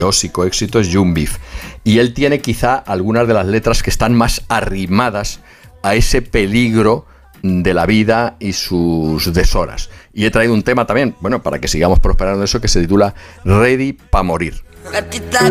Éxito es Young Beef. Y él tiene quizá algunas de las letras que están más arrimadas a ese peligro de la vida y sus deshoras. Y he traído un tema también, bueno, para que sigamos prosperando eso, que se titula Ready pa' morir.